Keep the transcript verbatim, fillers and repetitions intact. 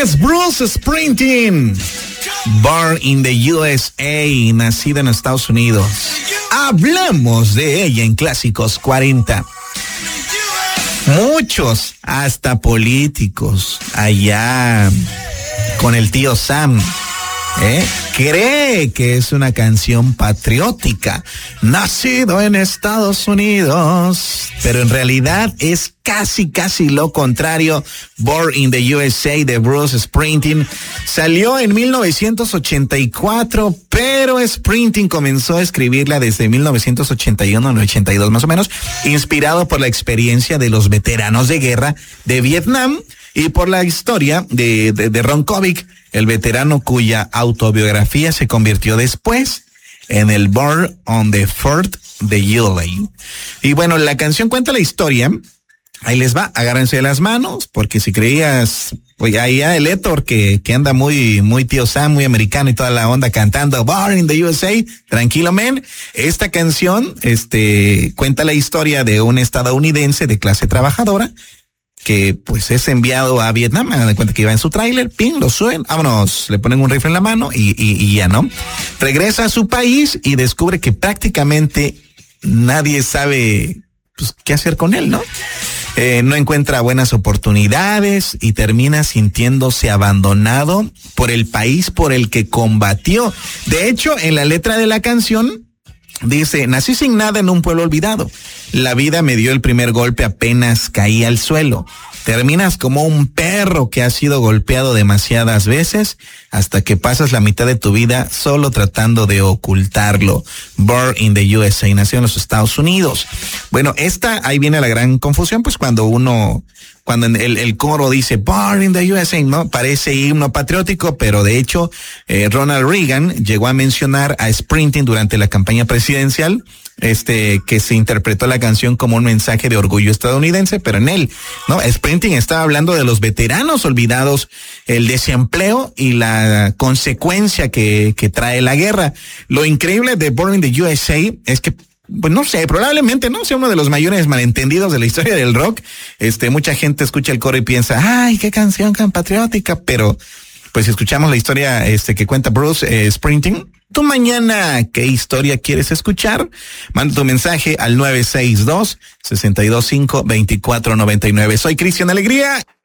es Bruce Springsteen. Born in the U S A, nacido en Estados Unidos. Hablamos de ella en Clásicos cuarenta. Muchos, hasta políticos, allá con el tío Sam, ¿eh? cree que es una canción patriótica, nacido en Estados Unidos, pero en realidad es casi, casi lo contrario. Born in the U S A de Bruce Springsteen salió en mil novecientos ochenta y cuatro, pero Springsteen comenzó a escribirla desde mil novecientos ochenta y uno al ochenta y dos más o menos, inspirado por la experiencia de los veteranos de guerra de Vietnam y por la historia de, de, de Ron Kovic, el veterano cuya autobiografía se convirtió después en el Born on the Fourth de July. Y bueno, la canción cuenta la historia. Ahí les va, agárrense de las manos, porque si creías, pues ahí ya el Héctor que, que anda muy, muy tío Sam, muy americano y toda la onda cantando Born in the U S A, tranquilo, men. Esta canción, este, cuenta la historia de un estadounidense de clase trabajadora que pues es enviado a Vietnam. Me dan cuenta que iba en su tráiler, pin, lo suben, vámonos, le ponen un rifle en la mano y, y, y ya, ¿no? Regresa a su país y descubre que prácticamente nadie sabe pues, qué hacer con él, ¿no? Eh, no encuentra buenas oportunidades y termina sintiéndose abandonado por el país por el que combatió. De hecho, en la letra de la canción dice: nací sin nada en un pueblo olvidado. La vida me dio el primer golpe apenas caí al suelo. Terminas como un perro que ha sido golpeado demasiadas veces hasta que pasas la mitad de tu vida solo tratando de ocultarlo. Born in the U S A, nació en los Estados Unidos. Bueno, esta, ahí viene la gran confusión, pues cuando uno, cuando el, el coro dice Born in the U S A, ¿no? Parece himno patriótico, pero de hecho, eh, Ronald Reagan llegó a mencionar a Springsteen durante la campaña presidencial, este, que se interpretó la canción como un mensaje de orgullo estadounidense, pero en él, ¿no? Springsteen estaba hablando de los veteranos olvidados, el desempleo y la consecuencia que, que trae la guerra. Lo increíble de Born in the U S A es que, pues no sé, probablemente no sea uno de los mayores malentendidos de la historia del rock. Este, mucha gente escucha el coro y piensa, ay, qué canción tan patriótica, pero pues si escuchamos la historia este que cuenta Bruce eh, Springsteen, tú mañana, ¿qué historia quieres escuchar? Manda tu mensaje al nueve seis dos, seis dos cinco, dos cuatro nueve nueve. Soy Cristian Alegría.